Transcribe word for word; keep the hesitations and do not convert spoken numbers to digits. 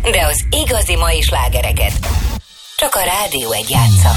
de az igazi mai slágereket csak a Rádió egy játsza.